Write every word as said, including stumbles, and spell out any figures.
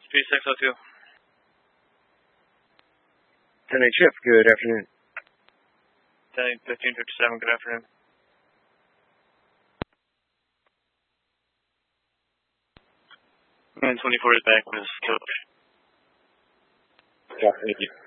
three six oh two. ten eight Chip, good afternoon. ten eight fifteen fifty-seven, good afternoon. nine twenty-four is back, Miss Coach. Yeah, thank you.